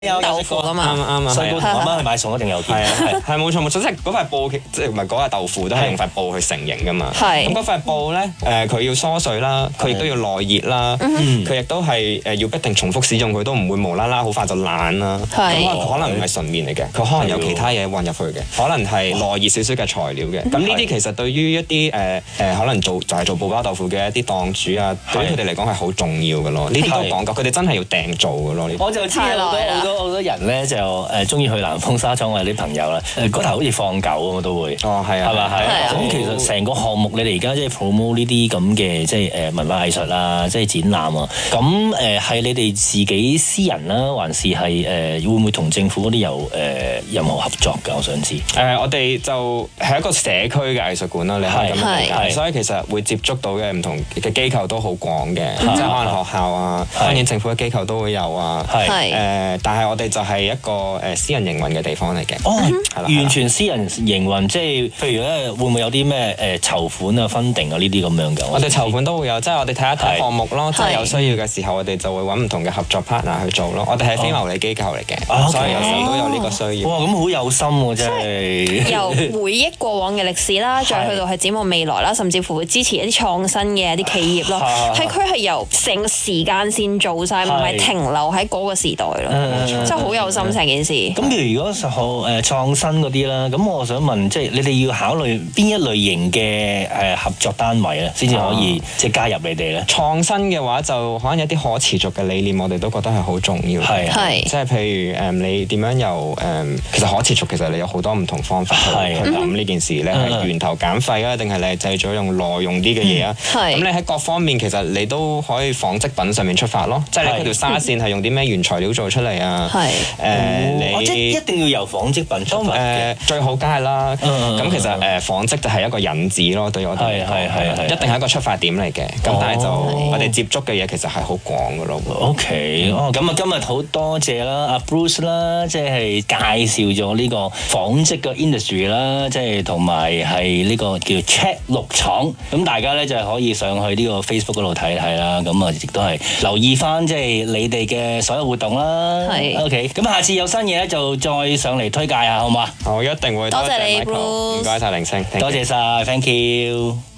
有豆腐㗎嘛， 啱啊， 細個同阿媽去買餸一定有見。 係冇錯，即係嗰塊布，即係唔係嗰塊豆腐都係用塊布去成型㗎嘛。 係咁嗰塊布咧，佢要疏水啦，佢亦都要耐熱啦，佢亦都係要不定重複使用，佢都唔會無啦啦好快就爛啦。 係可能唔係純棉嚟嘅，佢可能有其他嘢混入去嘅，可能係耐熱少少嘅材料嘅。咁呢啲其實對於一啲可能就係做布包豆腐嘅一啲檔主啊，對於佢哋嚟講係好重要嘅咯。呢啲都講究，佢哋真係要訂做嘅咯。 我就知好多人咧就中意去南豐紗廠，我有啲朋友啦，嗰頭好似放狗咁都會。 哦，係啊， 係嘛係啊。咁其實成個項目你哋而家即係 promote 呢啲咁嘅即係文化藝術啊，即係展覽啊。咁係你哋自己私人啦，還是係會唔會同政府嗰啲有任何合作㗎？我想知。 我哋就係一個社區嘅藝術館啦，你可以咁樣理解。所以其實會接觸到嘅唔同嘅機構都好廣嘅，即係可能學校啊，當然政府嘅機構都會有啊。但係我哋就係一個私人營運嘅地方嚟嘅。 哦，完全私人營運，即係譬如咧，會唔會有啲咩籌款啊、分定啊呢啲咁樣㗎？ 我哋籌款都會有，即係我哋睇一睇項目咯，即係有需要嘅時候，我哋就會揾唔同嘅合作 partner 去做咯。我哋係非牟利機構嚟嘅，所以有時候都有呢個需要。 哇，咁好有心喎，真係。 由回憶過往嘅歷史啦，再去到係展望未來啦，甚至乎會支持一啲創新嘅一啲企業咯。佢係由成個時間線做晒，唔係停留喺嗰個時代咯。真係好有心成件事。 咁譬如如果創新嗰啲啦，咁我想問，即係你哋要考慮邊一類型嘅合作單位咧，先至可以即係加入你哋咧？ 創新嘅話，就可能一啲可持續嘅理念，我哋都覺得係好重要。 係， 即係譬如你點樣由其實可持續，其實你有好多唔同方法去諗呢件事咧，係源頭減廢啊，定係你係製造用耐用啲嘅嘢啊？咁你喺各方面其實你都可以紡織品上面出發咯，即係你嗰條紗線係用啲咩原材料做出嚟啊？ 你即係一定要由紡織品出發嘅， 最好梗係啦。咁其實紡織就係一個引子咯，對我哋嚟講，一定係一個出發點嚟嘅。咁但係就我哋接觸嘅嘢其實係好廣㗎咯。 OK，咁啊今日好多謝啦，阿 Bruce 啦，即係介紹咗呢個紡織嘅 industry 啦，即係同埋係呢個叫 Check 綠廠。咁大家咧就係可以上去呢個 Facebook 嗰度睇睇啦。咁啊亦都係留意翻即係你哋嘅所有活動啦。OK，咁下次有新嘢咧就再上嚟推介下，好嘛？ 好，一定會。 多謝你，Bruce。 唔該晒，凌星。 多謝晒 ，Thank you。